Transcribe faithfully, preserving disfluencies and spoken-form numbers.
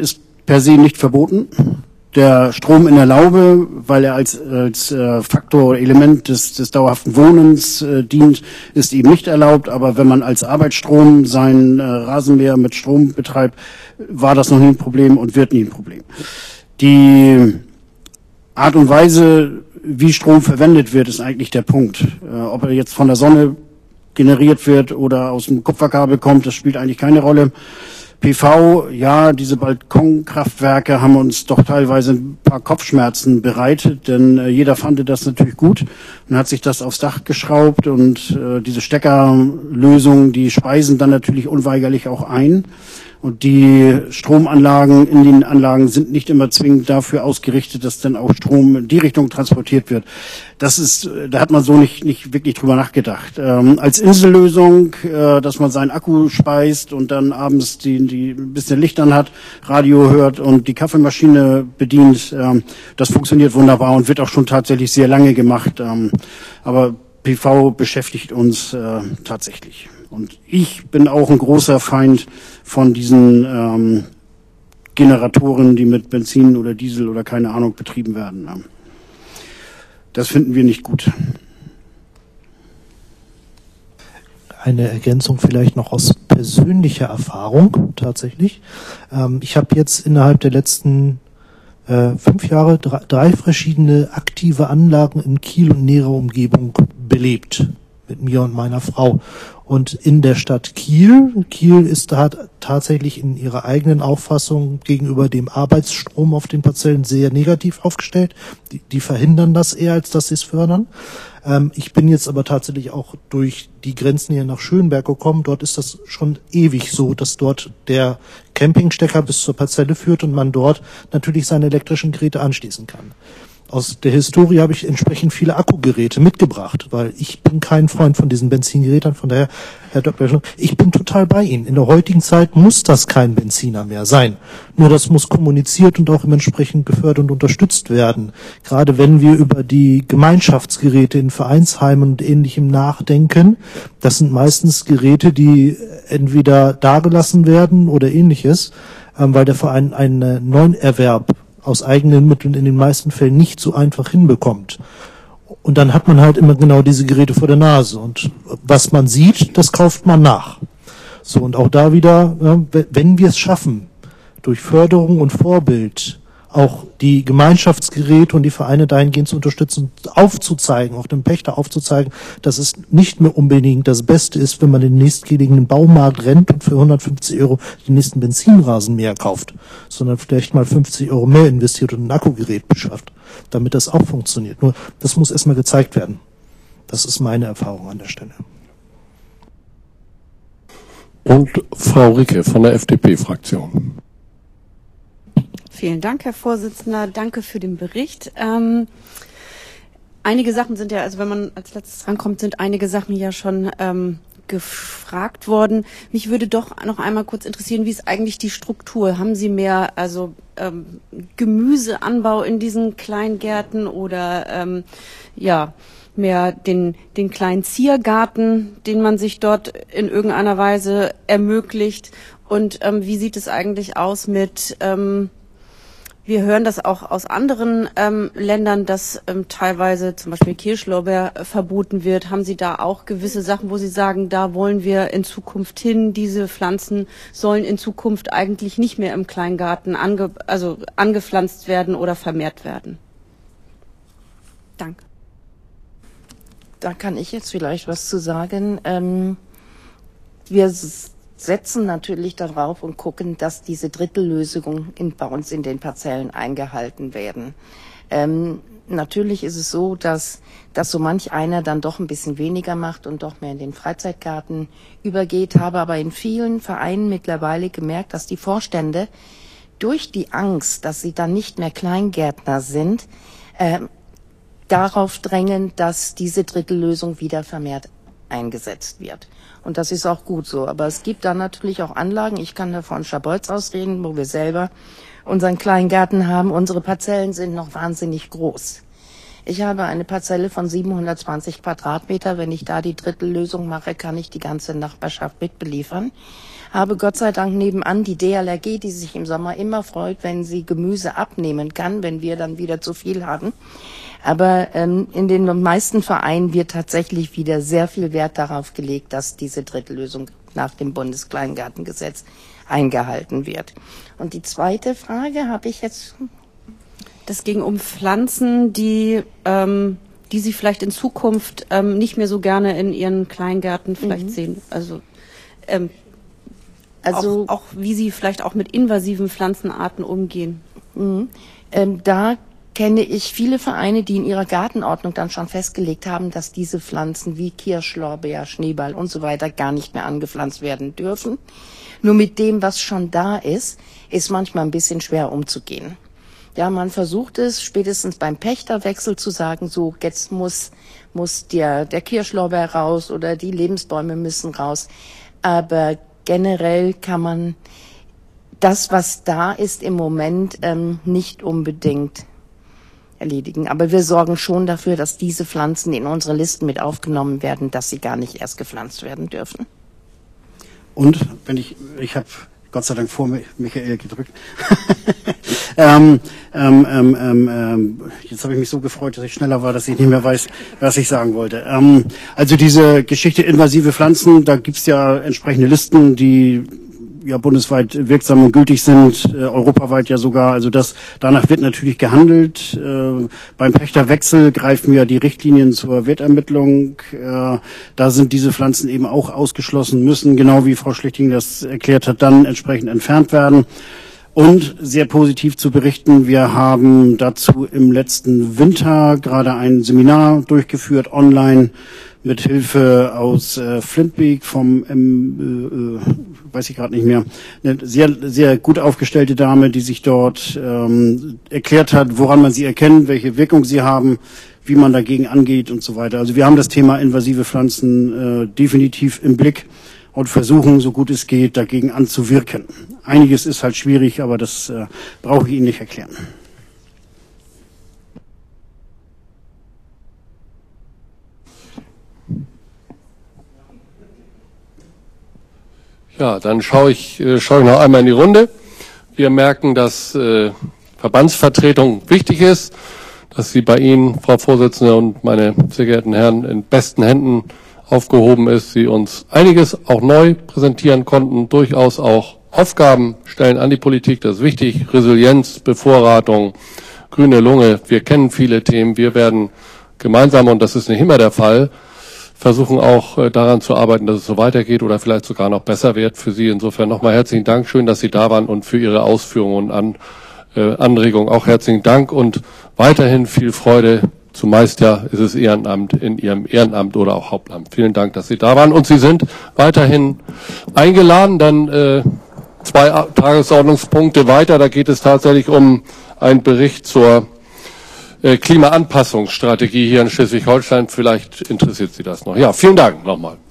ist per se nicht verboten. Der Strom in der Laube, weil er als, als äh, Faktor oder Element des, des dauerhaften Wohnens äh, dient, ist eben nicht erlaubt. Aber wenn man als Arbeitsstrom sein äh, Rasenmäher mit Strom betreibt, war das noch nie ein Problem und wird nie ein Problem. Die Art und Weise, wie Strom verwendet wird, ist eigentlich der Punkt. Äh, ob er jetzt von der Sonne generiert wird oder aus dem Kupferkabel kommt, das spielt eigentlich keine Rolle. P V, ja, diese Balkonkraftwerke haben uns doch teilweise ein paar Kopfschmerzen bereitet, denn äh, jeder fand das natürlich gut und hat sich das aufs Dach geschraubt und äh, diese Steckerlösungen, die speisen dann natürlich unweigerlich auch ein. Und die Stromanlagen in den Anlagen sind nicht immer zwingend dafür ausgerichtet, dass dann auch Strom in die Richtung transportiert wird. Das ist, da hat man so nicht, nicht wirklich drüber nachgedacht. Ähm, als Insellösung, äh, dass man seinen Akku speist und dann abends die, die ein bisschen Licht an hat, Radio hört und die Kaffeemaschine bedient, ähm, das funktioniert wunderbar und wird auch schon tatsächlich sehr lange gemacht. Ähm, aber P V beschäftigt uns äh, tatsächlich. Und ich bin auch ein großer Feind von diesen ähm, Generatoren, die mit Benzin oder Diesel oder keine Ahnung betrieben werden. Das finden wir nicht gut. Eine Ergänzung vielleicht noch aus persönlicher Erfahrung tatsächlich. Ähm, ich habe jetzt innerhalb der letzten äh, fünf Jahre drei, drei verschiedene aktive Anlagen in Kiel und näherer Umgebung belebt. Mit mir und meiner Frau. Und in der Stadt Kiel, Kiel ist da tatsächlich in ihrer eigenen Auffassung gegenüber dem Arbeitsstrom auf den Parzellen sehr negativ aufgestellt. Die, die verhindern das eher, als dass sie es fördern. Ähm, ich bin jetzt aber tatsächlich auch durch die Grenzen hier nach Schönberg gekommen. Dort ist das schon ewig so, dass dort der Campingstecker bis zur Parzelle führt und man dort natürlich seine elektrischen Geräte anschließen kann. Aus der Historie habe ich entsprechend viele Akkugeräte mitgebracht, weil ich bin kein Freund von diesen Benzingeräten. Von daher, Herr Doktor Schnuck, ich bin total bei Ihnen. In der heutigen Zeit muss das kein Benziner mehr sein. Nur das muss kommuniziert und auch entsprechend gefördert und unterstützt werden. Gerade wenn wir über die Gemeinschaftsgeräte in Vereinsheimen und Ähnlichem nachdenken, das sind meistens Geräte, die entweder dagelassen werden oder Ähnliches, weil der Verein einen Neuerwerb aus eigenen Mitteln in den meisten Fällen nicht so einfach hinbekommt. Und dann hat man halt immer genau diese Geräte vor der Nase. Und was man sieht, das kauft man nach. So, und auch da wieder, wenn wir es schaffen, durch Förderung und Vorbild auch die Gemeinschaftsgeräte und die Vereine dahingehend zu unterstützen, aufzuzeigen, auch dem Pächter aufzuzeigen, dass es nicht mehr unbedingt das Beste ist, wenn man in den nächstgelegenen Baumarkt rennt und für hundertfünfzig Euro den nächsten Benzinrasenmäher kauft, sondern vielleicht mal fünfzig Euro mehr investiert und ein Akkugerät beschafft, damit das auch funktioniert. Nur, das muss erstmal gezeigt werden. Das ist meine Erfahrung an der Stelle. Und Frau Ricke von der F D P-Fraktion. Vielen Dank, Herr Vorsitzender. Danke für den Bericht. Ähm, einige Sachen sind ja, also wenn man als letztes rankommt, sind einige Sachen ja schon ähm, gefragt worden. Mich würde doch noch einmal kurz interessieren, wie ist eigentlich die Struktur? Haben Sie mehr also ähm, Gemüseanbau in diesen Kleingärten oder ähm, ja mehr den, den kleinen Ziergarten, den man sich dort in irgendeiner Weise ermöglicht? Und ähm, wie sieht es eigentlich aus mit ähm, wir hören das auch aus anderen ähm, Ländern, dass ähm, teilweise zum Beispiel Kirschlorbeer äh, verboten wird. Haben Sie da auch gewisse Sachen, wo Sie sagen, da wollen wir in Zukunft hin, diese Pflanzen sollen in Zukunft eigentlich nicht mehr im Kleingarten ange also angepflanzt werden oder vermehrt werden? Danke. Da kann ich jetzt vielleicht was zu sagen. Ähm, wir setzen natürlich darauf und gucken, dass diese Drittellösungen in, bei uns in den Parzellen eingehalten werden. Ähm, natürlich ist es so, dass, dass so manch einer dann doch ein bisschen weniger macht und doch mehr in den Freizeitgarten übergeht, habe aber in vielen Vereinen mittlerweile gemerkt, dass die Vorstände durch die Angst, dass sie dann nicht mehr Kleingärtner sind, äh, darauf drängen, dass diese Drittellösung wieder vermehrt eingesetzt wird. Und das ist auch gut so. Aber es gibt dann natürlich auch Anlagen, ich kann da von Schabolz ausreden, wo wir selber unseren Kleingarten haben. Unsere Parzellen sind noch wahnsinnig groß. Ich habe eine Parzelle von siebenhundertzwanzig Quadratmeter. Wenn ich da die Drittellösung mache, kann ich die ganze Nachbarschaft mit beliefern. Habe Gott sei Dank nebenan die D L R G, die sich im Sommer immer freut, wenn sie Gemüse abnehmen kann, wenn wir dann wieder zu viel haben. Aber ähm, in den meisten Vereinen wird tatsächlich wieder sehr viel Wert darauf gelegt, dass diese Drittellösung nach dem Bundeskleingartengesetz eingehalten wird. Und die zweite Frage habe ich jetzt... Das ging um Pflanzen, die, ähm, die Sie vielleicht in Zukunft ähm, nicht mehr so gerne in Ihren Kleingärten vielleicht mhm. sehen. Also, ähm, also auch, auch wie Sie vielleicht auch mit invasiven Pflanzenarten umgehen. Mhm. Ähm, da kenne ich viele Vereine, die in ihrer Gartenordnung dann schon festgelegt haben, dass diese Pflanzen wie Kirschlorbeer, Schneeball und so weiter gar nicht mehr angepflanzt werden dürfen. Nur mit dem, was schon da ist, ist manchmal ein bisschen schwer umzugehen. Ja, man versucht es spätestens beim Pächterwechsel zu sagen, so jetzt muss, muss der, der Kirschlorbeer raus oder die Lebensbäume müssen raus. Aber generell kann man das, was da ist im Moment, ähm, nicht unbedingt erledigen. Aber wir sorgen schon dafür, dass diese Pflanzen in unsere Listen mit aufgenommen werden, dass sie gar nicht erst gepflanzt werden dürfen. Und wenn ich, ich habe Gott sei Dank vor Michael gedrückt. ähm, ähm, ähm, ähm, jetzt habe ich mich so gefreut, dass ich schneller war, dass ich nicht mehr weiß, was ich sagen wollte. Ähm, also diese Geschichte invasive Pflanzen, da gibt's ja entsprechende Listen, die ja bundesweit wirksam und gültig sind, äh, europaweit ja sogar. Also das danach wird natürlich gehandelt. Äh, beim Pächterwechsel greifen ja die Richtlinien zur Wertermittlung. Äh, da sind diese Pflanzen eben auch ausgeschlossen, müssen, genau wie Frau Schlichting das erklärt hat, dann entsprechend entfernt werden. Und sehr positiv zu berichten, wir haben dazu im letzten Winter gerade ein Seminar durchgeführt, online, mit Hilfe aus äh, Flintbeek vom, ähm, äh, weiß ich gerade nicht mehr, eine sehr sehr gut aufgestellte Dame, die sich dort ähm, erklärt hat, woran man sie erkennt, welche Wirkung sie haben, wie man dagegen angeht und so weiter. Also wir haben das Thema invasive Pflanzen äh, definitiv im Blick und versuchen, so gut es geht, dagegen anzuwirken. Einiges ist halt schwierig, aber das äh, brauche ich Ihnen nicht erklären. Ja, dann schaue ich, äh, schaue ich noch einmal in die Runde. Wir merken, dass äh, Verbandsvertretung wichtig ist, dass sie bei Ihnen, Frau Vorsitzende und meine sehr geehrten Herren, in besten Händen aufgehoben ist, Sie uns einiges auch neu präsentieren konnten, durchaus auch Aufgaben stellen an die Politik, das ist wichtig, Resilienz, Bevorratung, grüne Lunge, wir kennen viele Themen, wir werden gemeinsam, und das ist nicht immer der Fall, versuchen auch äh, daran zu arbeiten, dass es so weitergeht oder vielleicht sogar noch besser wird für Sie. Insofern nochmal herzlichen Dank, schön, dass Sie da waren und für Ihre Ausführungen und an, äh, Anregungen auch herzlichen Dank und weiterhin viel Freude. Zumeist ja ist es Ehrenamt in Ihrem Ehrenamt oder auch Hauptamt. Vielen Dank, dass Sie da waren und Sie sind weiterhin eingeladen, dann äh, zwei Tagesordnungspunkte weiter. Da geht es tatsächlich um einen Bericht zur Klimaanpassungsstrategie hier in Schleswig-Holstein. Vielleicht interessiert Sie das noch. Ja, vielen Dank nochmal.